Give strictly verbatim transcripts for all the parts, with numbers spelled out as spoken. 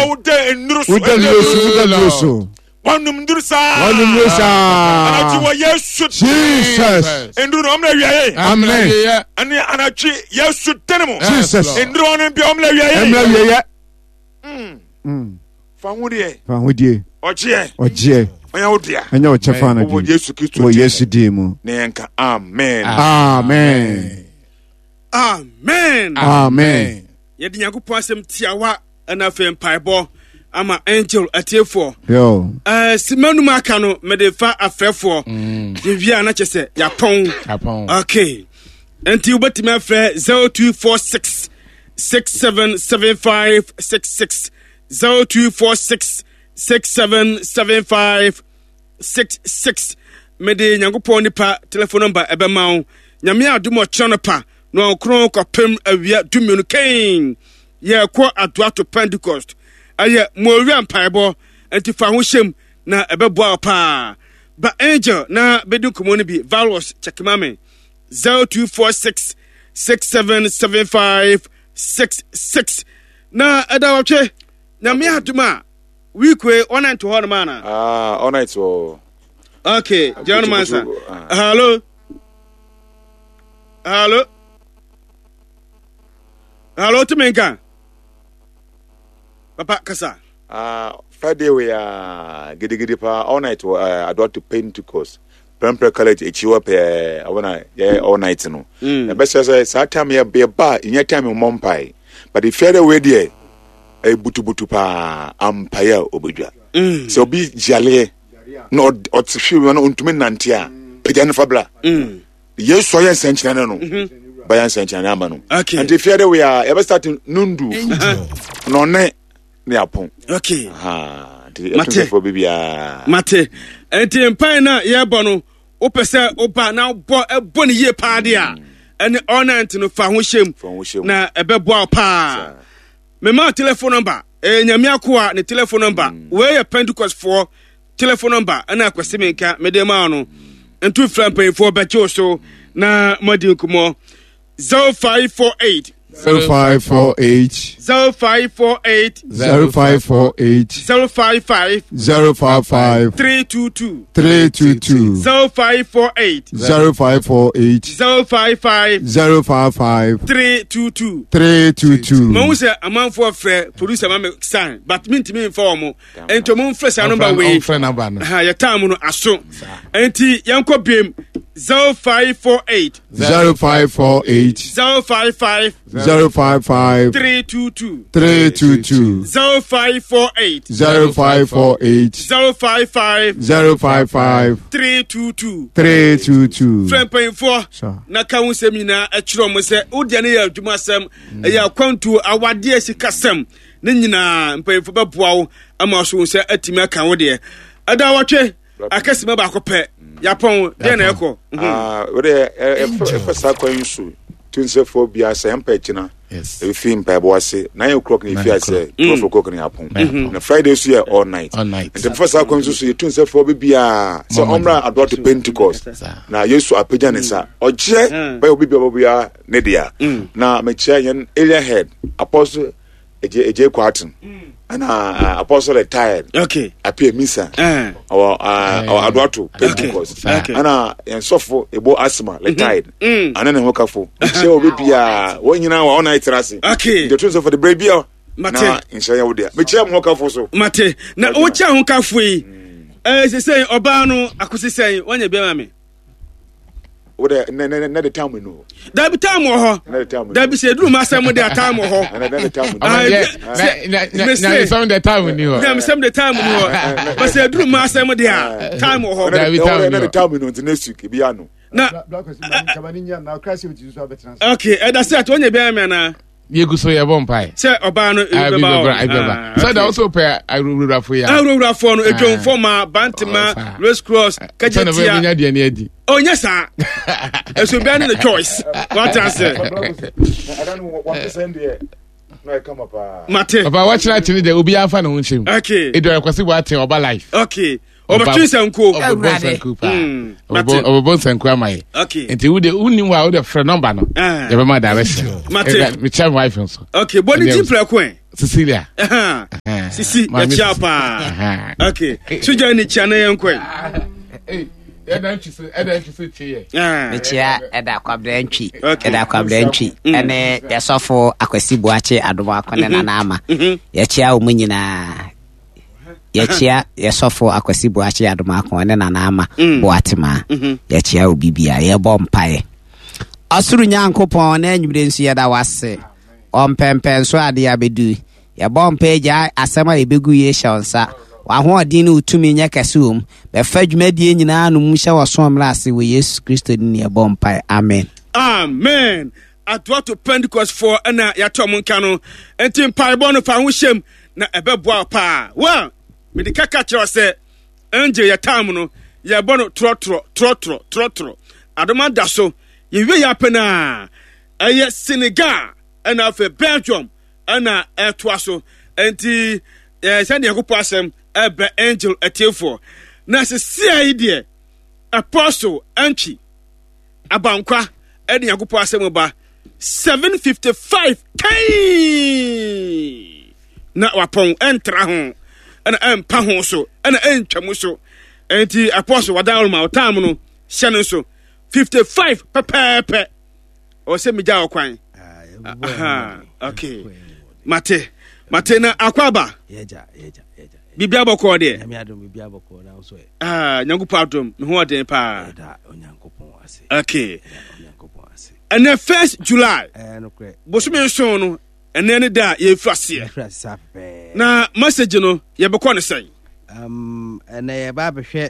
ude endrusu. Ude endrusu, ude endrusu. Wanum ndrusa. Wanum ndrusa. Anachi wa Yesu. Jesus. Endru omle wiye. Amen. Ani anachi Yesu tenemo. Jesus. Endru onen bi omle wiye. Omle wiye. Mm. Mm. Fahudie. Fahudie. Oje. Oje. Onya odia. Anya ochefa na di. O Yesu Kristo. O Yesu di mu. Nenka amen. Amen. Amen. Amen. Yedi Nyankopɔn asɛm tiawa ana fe mpaebɔ ama angel atiefo. Yo. Eh simanu maka no me de fa afrɛfo. Ye wia na kyese ya pon. Apon. Okay. Enti ubetime afrɛ zero two four six six seven seven five six six zero two four six six seven seven five six six. Me de Nyankopɔn nipa telephone number ebema wo. Nyame adom ɔkyerɛ pa. No kron kopem awia dumunu kain ye ko adoa to Pentecost aye moria mpaebo enti fa ho hyem na ebeboa pa ba angel na bedu komo bi Valos chekimame zero two four six six seven seven five six six na edawatwe na me aduma weekwe online to hon mana ah online to okay John Mansa hello hello Hello Tumenka. Papa Kasa. Ah, uh, Friday we are gidi gidi pa all night uh, I got to Pentecost. Prempre college echiwa pe I wanna yeah all night no. The best say say time here be ba in time mom pai. But the fair way there e butu butu pa ampaya obodwa. So be jale no otfiu no untumi nante a pagya no fabla. Mm. Yesu oyen senchana no. Bayan senchana amano. Okay. And the fair we are ever starting nundu. No ne ne apon. Okay. Ha. Mate for bibia. Mate. Enti empai na ye bo no opese oba na bo ebo ne ye pa de a. Ene onant no fa ho hyem. Na ebebo pa. Me ma telephone number. E nyame akoa ne telephone number. We ye Pentecost for telephone number. Ana akwese me nka me de ma no. Entu frampai for becho so na madi nkumo zero five four eight zero five four eight zero five four eight zero five four eight zero five five zero five five three two two three two two zero five four eight zero five four eight zero five five zero five five three two two three two two. Mo say amount for frɛ producer ma me sign but me ntimi inform mo ento mo frɛ sa number we ha ya time no aso enti yanko biem zero five four eight zero five four eight zero five five zero five five three two two three two two zero five four eight zero five four eight zero five five zero five five three two two three two two. Friend paying for na ka won semina e kiro mo se odi ne ya adwuma sem e ya kwantu awade asika sem ne nyina mpayefo beboa wo ama so se atimi aka wo de ada watwe akasima ba akopɛ yapon de na ekɔ ah we de e fa kwansu tunse for bia se empa kina yes e fi mpa bo ase nine o'clock ni fi ase twelve o'clock ni yapon na Friday so here all night all night and the first kwansu so tunse for bia so omra adot Pentecost na Yesu apagya ne sa oje ba obi bia bia ne dia na me chia yen area head apostle eje eje kwatin and uh, apostle retired okay appear misa our our adwato Pentecost and uh ensofo ebo asma retired and then hokafo she obi bia won nyina wa ona itrase okay the truth for the brave bia mate na insha ya wodia me chia hokafo so mate na o chia hokafo yi eh se say oba no akosi say wonya bia ma me what the na na the time we know da bi time ho da bi se duru ma asem de time ho na na the time na na some the time we know na some the time we know but se duru ma asem de a time ho da bi time na the time we know next week bia no na okay e da se at wonya bia me na yegu so ye bompai se oba no e ba so that also pay arura fo ya arura fo no edwon fo ma bantima Red Cross kajetia nya de ne adi onya sa eso bia ne choice what answer I don't know what percent there no come up mate baba watch na chini de obi afa na ho nhyem okay e do rekwesi wa ten oba life okay oba twinsanko obo obo sanko amaye okay enti wo de uni wa wo de frɛ number no e be ma direction mate me chat wife nso okay body deep play ko Cecilia eh Sisi, ya chapa. Okay. Suja ni chana yankwe. Eda nchise, eda nchise chiye. Mechia eda kwabra ntwi. Eda kwabra ntwi. Ene yasofo Akwasi Boakye Adoma akone na nama. Yachia omunyina. Yachia yasofo Akwasi Boakye Adoma akone na nama. Boatima. Yachia obibia yebo mpae. Asuru Nyankopon na enwure nsu yeda wase. Ompempen so ade abedu. Yebo mpeja asema ebegu ye shonsa. Waho adin utumi nya kasum be fadwumadie nyina no mu hye wasomra ase we Yesu Kristo ni e bompai amen amen atwa to Pentecost for na ya to monka no enti mpai bo no fa ho hyem na ebeboa pa wa me de kaka kire se angel ya tam no ya bo no tro tro tro tro tro tro adoma da so ye we ya pena eye Senegal na fe Belgium na etwa so enti eh send yakopo asem ebe angel atiefo na se sia ide apostle anchi abankwa ede yakopo asem ba seven fifty-five kai na wapon entra ho na empa ho so na entwam so enti apostle wadan ma otam no hye no so fifty-five pepepe o se meja okwan aha okay mate mate na akwaba yeja yeja yeja bibia boko de na mi adom bibia boko na so ah nyangupa adom me ho oden pa da onyankopon ase okay onyankopon ase and the first July eh no kre bosume so no ene ne da ye frase na message no ye beko ne say um and ye ba behwe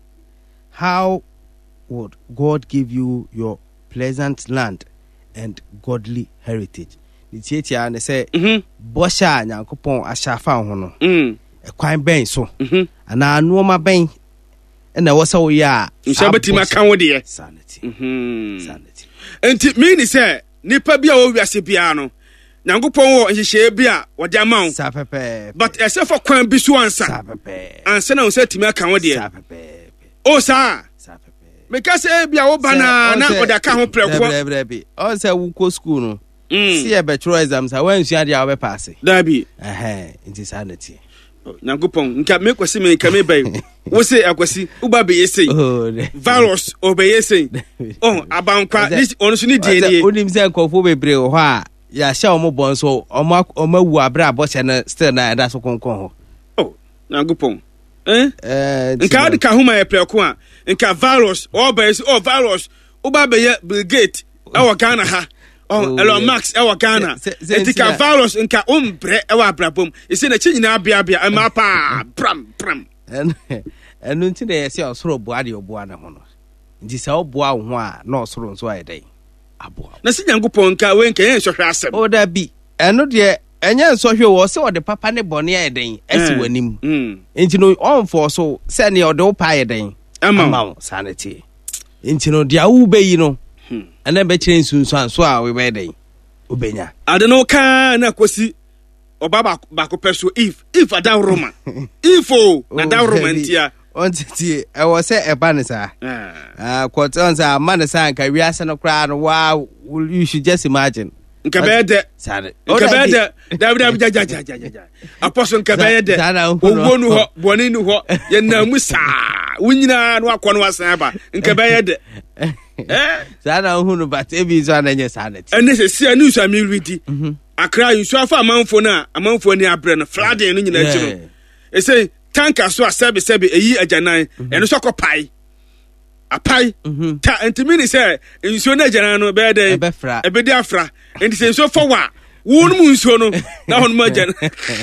how would God give you your pleasant land and godly heritage. Nitiatia ne say bosha nyankopon ahyafa ho no mm ekwan ben so ana anuoma ben na wo se wo ya nsabati makan wo de sanity mhm sanity enti me ni say nipa bia wo wiase bia no nyankopon wo nhihye bia wo de amaw sapepe but ese for kwan bi so ansa sapepe ansa na wo se timi akan wo de sapepe o sa because e bia wo bana na wo da ka ho preko brebre o se wo ko school no see e bachelor exams a wan sua dia wo be pass dabi eh inti sanity nyankopon nka me kwasi me nka me bai wo se akwasi uba be yesei virus o be yesei oh abankwa this on so ni die nie onim se nkofo bebre ho a ya hye o mo bon so o ma o ma wu abra boche na still na eda so konkon ho oh nyankopon eh eh nka de ka homa e preko a nka virus o be yesei oh virus uba be ye Bill Gates awa Ghana ha oh Elon Musk ewa Ghana etika virus nka umbre ewa abrabom isi na chinyina abia abia ema pa pram pram enu nti na yesi osoro boa de oboa na ho no nti sa oboa ho a na osoro nso ayedai aboa na si nyankopon nka we nka yen sohwe asem o da bi enu de enye nsohwe wo se ode papa ne bone ayedai esi wanim nti no on for so se ne ode opa ayedai ama sanity nti no dia wo beyi no ana be kire nsunsu anso a we be den obenya ade no ka na kwasi obaba ba ko peso if if ada roma if o na da roma ntia on titi e wo se e ba ne sa ah kwot on sa man sa nka wiase no kra no wow you should just imagine nka be de sare nka be de david abja ja ja ja ja apostle nka be de owo nu ho boni nu ho ye na musa wunyina no akọ no asan ba nka be de eh sana hunu but ebi zo ananye sanity ene se sia news am ready akra yusu afa amanfo na amanfo ni abre no flooding no nyina chi no e say tanker so asebe sebe eyi ajanan ene so kopai apai ta entimi ni say nsuo na ajanan no be de e be de afra enti say so forwa wonu mu nsuo no na hono ma ajanan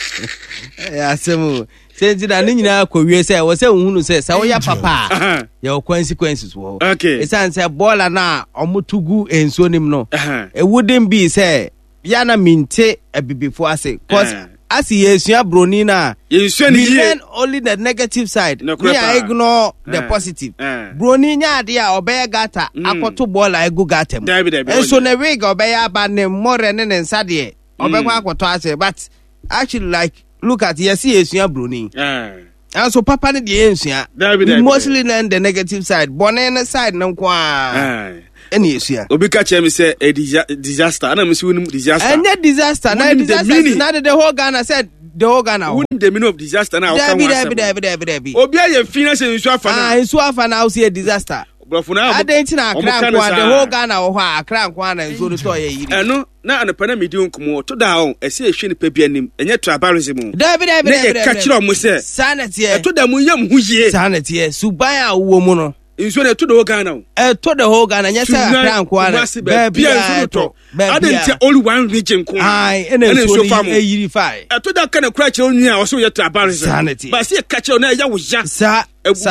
ya semu senzi na ni nyina akọwie se wo se hunu se sa wo ya papa ya consequences wo okay esan se bola na omutugu enso nim no e wouldn't be say ya na minte abibifo ase cause as yesua broni na yesua ni ye only the negative side we ignore the positive broni nya ade a obey gata akoto bola egu gata mu enso na we ga obey aba ne more ne ne nsade obey kwa akoto ase but actually like look at yesi yesua broni eh and so papa ne de yesua mostly learn the negative side bonene side na kwa eh any yesua obi ka chem say a disaster na msi wonu disaster and disaster na disaster na the whole Ghana said the whole Ghana. Wouldn't the meaning of disaster now? Debi, debi, debi, debi, debi. Obi aye finance in Suafa. Ah, in Suafa now see a disaster. But for now, I didn't know the whole Ghana or a crank one and so the story. I know now and a penny doing come to down. I see a shin pepe and yet tribalism. Debi, debi, debi. Catch you on Musa. Sanity. To the Muyam who ye. Sanity. Subaya woman. In so to the whole Ghana. Eh, to the whole Ghana. Yes, I crank one. Baby, I didn't tell only one region. I and then so far a unify. I told that kind of crash on you also yet tribalism. Sanity. But see a catch on there was just sir.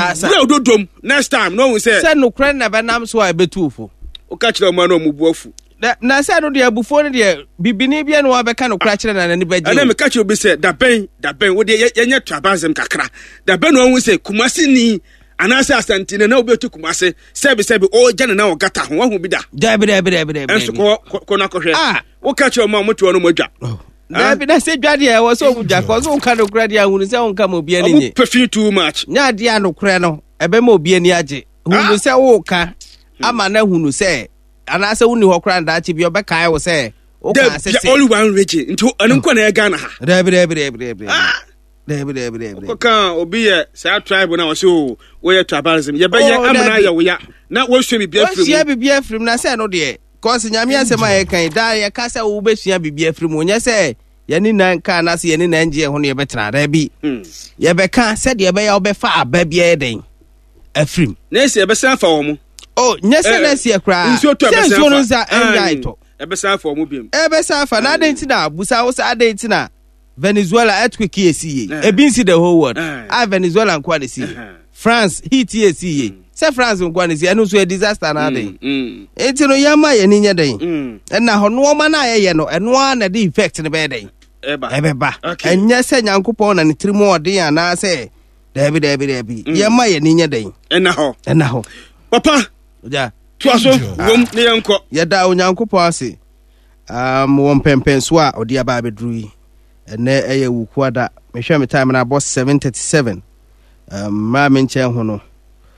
No do next time no one say no credit never nam so I be too for o catch the man no mu bofu na say no dey before no dey bibini bia no abeka no crash na na be na me catch obi say da ben da ben wo dey yenya trabazem kakra da ben no one say kumasi ni anase asantine na obi to kumase sebe sebe o jana na o gata ho ho bi da da bi da bi da bi da enso ko ko na ko hwe ah wo catch o ma moto no modwa na bi na se dwade e wo so budja ko so nka no kra dia hunu se wonka mo bia ni nye perfume too much nya dia no kra no ebe ma obi ani age hunu se wo ka ama na hunu se ana se woni ho kra nda chi bi obeka wo se o ka se se only one rich into anko na ga na ha da bi da bi da bi da bi da bi da bi da bi ko ka obi ye sa tribe na wo so wo ye tribalism ye be ye amana ye wo ya na wo hwe bi bia frim wo hwe bi bia frim na se no de cause nyame asema ye kan da ye ka se wo besua bibia firi mu nya se ye ni nan ka na se ye ni nan je ho ne ye betena da bi ye be ka se de ye be ya obefa aba bia den afrim na se ye be san fa wo mu oh nya se na se kra se so no za enjoy to e be san fa wo mu biem e be san fa na den ti na busa wo sa den ti na Venezuela earthquake ye see e bin see the whole world ah Venezuela nkwa de see France heat ye see se France nkwa ne see eno so a disaster na den enti no yama ye ni nya den na ho no ma na ye ye no eno na the effect ne be den eba eba enya se nyankopon na ne tirimo ode ana se debi debi debi yama ye ni nya den ena ho ena ho papa ja to aso wom ne yanko ye da onyankopon ase um won pempen so a ode aba bedru yi ene eye wukuada me hwe me time na boss seven thirty-seven um ma me nche ho no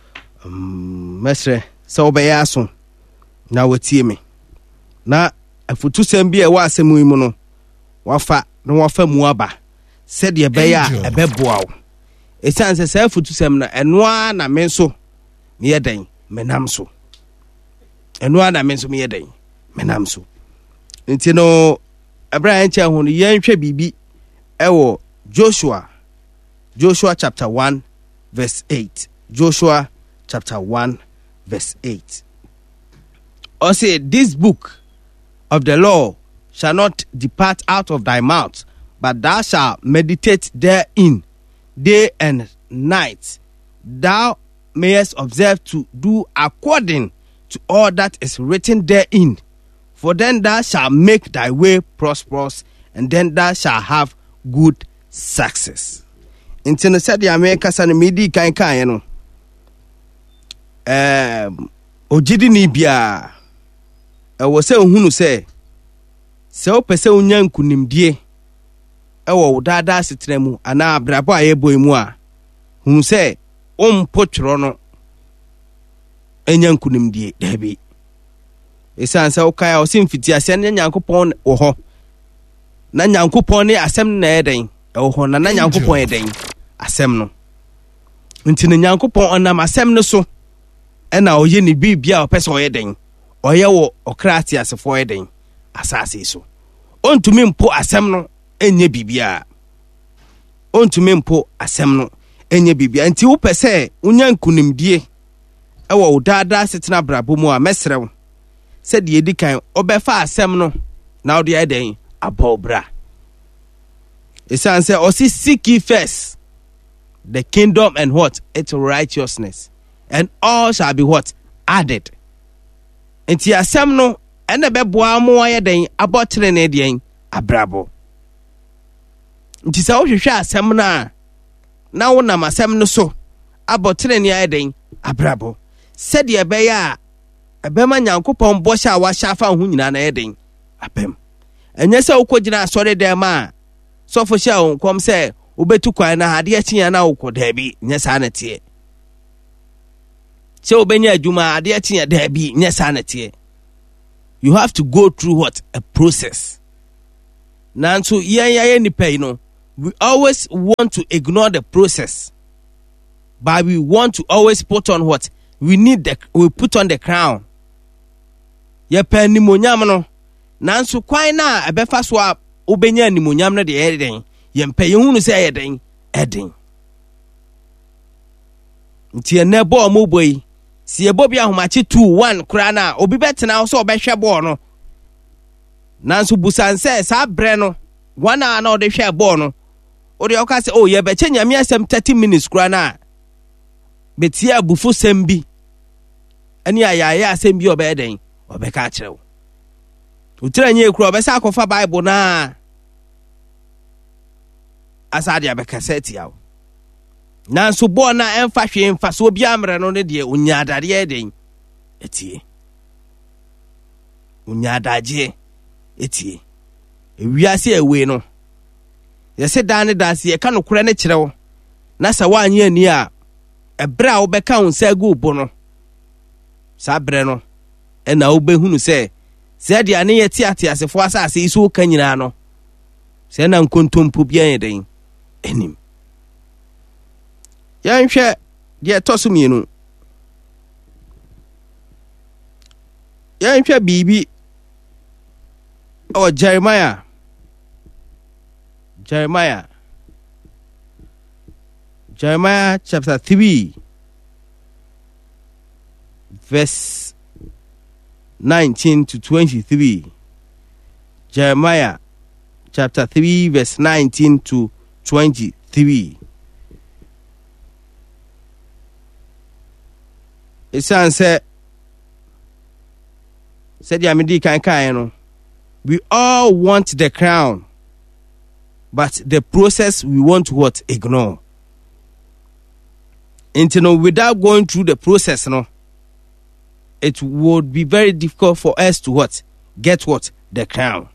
um mesre so obeya so na watie me na afutu sem bi e wa asemu yi mu no wafa na wafa mu aba said ye beya ebeboa wo esanse sa afutu sem na enoa na me so me yeden menam so enoa na me so me yeden menam so nti no Abraham nche ho no yen hwe bibi ewo Joshua Joshua chapter one verse eight Joshua chapter one verse eight or say this book of the law shall not depart out of thy mouth, but thou shalt meditate therein day and night, thou mayest observe to do according to all that is written therein, for then thou shalt make thy way prosperous, and then thou shalt have good success. Into the said the America san midi kan kan no um ojidi ni bia e wo se hunu se se o pese onya nkunimdie e wo dada setre mu ana abrabo aye boy mu a hunu se o mpotro no enya nkunimdie da bi esan se o kai o simfiti ase na nyankopon wo ho na nyankopon ne asem na eden e wo ho na na nyankopon eden asem no nti na nyankopon onam asem no so e na oye ni bibia o pese oye den oye wo okrati asefo eden asase so ontumi mpo asem no enye bibia ontumi mpo asem no enye bibia nti wo pese unya nkunimdie e wo dada setena brabo mu a mesrew se de edikan obefa asem no na ode eden abobra esanse osi seek ye first the kingdom and what? Its righteousness, and all shall be what? Added. Enti asem no ene beboa mo aye den abotre na den abrabo. Nti sa wo hwehwe asem na na wo nam asem no so abotre na aye den abrabo. Said ye be ya ebema nyankopon bo sha wa sha fa ho nyina na aye den abem. Enye se wo kogina asore dem a so fo sha won kom se obetu kwa na ade achinya na ukoda bi nya sanete se obenya adwuma ade achinya da bi nya sanete. You have to go through what? A process. Nanso yen ya ye nipa yi no we always want to ignore the process, but we want to always put on what we need. The we put on the crown. Ye pe nimonyam no, nanso kwan na ebefa so a obenya nimonyam no de eden. Ye mpe ye hunu se eden eden. Nti ene bo mo boyi, si ebo bia homachi two one kura na obi betena so obehwe bo no. Nanso busanse sa bre no, wana na ode hwe bo no. Ode oka se oh ye be che nyame asem thirty minutes kura na. Betia abufu sembi. Ani ayaya asem bi obeden, obeka kirewo. Utira nye kura obesa akofa Bible na. Asade abeka seti yawo. Nanso bo na emfa hwe emfa so obi amre no ne de unyadare eden etie unyadaje etie ewiase ewe no yese dan da se ka no kure ne kirewo na sa wanye ani a ebra wo beka unsa gu bo no sa bre no e na wo behunu se se de ane yeti ate asefo asase iso ka nyina no se na nkontompo bia eden enim. Yanhwe de tosu mienu. Yanhwe bibi o Jeremiah. Jeremiah. Jeremiah chapter three verse nineteen to twenty-three. Jeremiah chapter three verse nineteen to twenty-three. Esan say said Yamidi kan kan no. We all want the crown, but the process we want to what ignore. And you know, without going through the process, no, it would be very difficult for us to what get what the crown.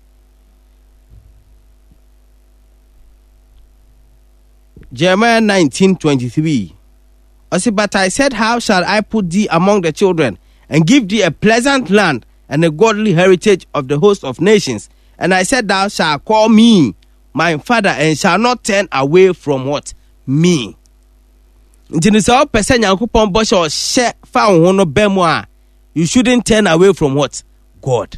Jeremiah nineteen twenty-three. I said, but I said, how shall I put thee among the children and give thee a pleasant land and a godly heritage of the host of nations? And I said, thou shalt call me my father and shall not turn away from what? Me. You shouldn't turn away from what? God.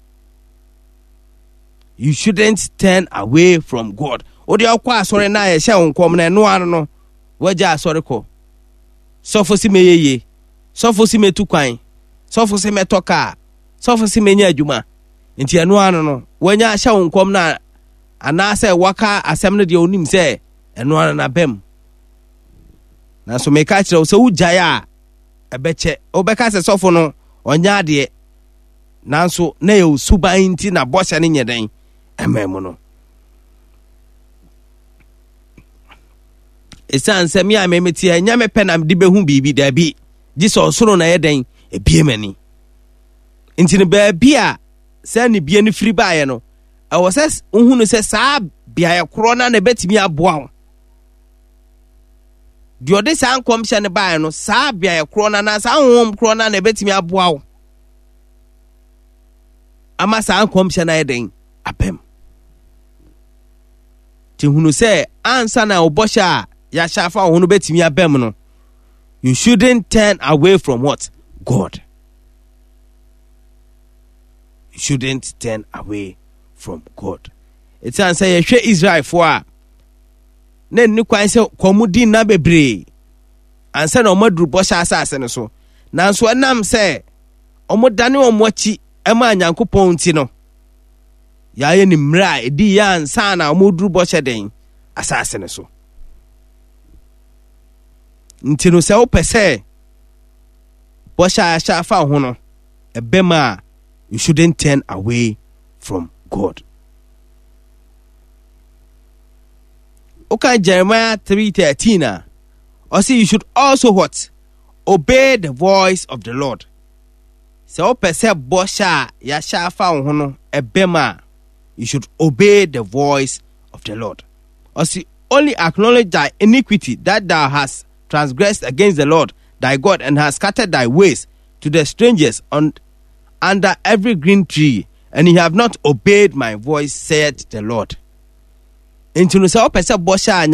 You shouldn't turn away from God. Odi akwa sorry na ye hye onkom na no ano no waja sorry ko. Sofo si meyeye, sofo si metu kwan, sofo si metoka, sofo si menya adwuma. Enti anu ano no, wanya hya wonkom na anase waka asem no de onim se enu ano na bem. Na so meka kire wo se wujaya ebeche, obeka se sofo no onya ade. Nanso na ye usuban nti na bosha ne nyeden emem no. Esan se mi amemeti anya me penam de behu bibi da bi Jesus soro na yeden ebiemani nti ne ba bia se ne bia ne firi baaye no e wo se uhunu se saa bia ye kro na na betimi aboa de ode sa ankom hye ne baaye no saa bia ye kro na na saa honhom kro na na betimi aboa ama saa ankom hye na yeden apem ti hunu se ansa na obosha ya shafa hono betimi abem no. You shouldn't turn away from what? God. You shouldn't turn away from God. It's answer ye hwe Israel for a na ni kwan se komudi na bebre ansa na omaduru bosha asase no so nanso enam se omodane omochi ema Nyankopon nti no ya ye ni mra edi ya ansa na omoduru bosha den asase no so. Nti no se opese bosha shafa ho no ebema you shouldn't turn away from God. Okay, Jeremiah three thirteen. Or see you should also what? Obey the voice of the Lord. So opese bosha ya shafa ho no ebema you should obey the voice of the Lord. Or see only acknowledge thy iniquity that thou hast transgressed against the Lord thy God and has scattered thy ways to the strangers on under every green tree, and ye have not obeyed my voice, saith the Lord. nti no sɛ wopɛ sɛ bɔ hyɛ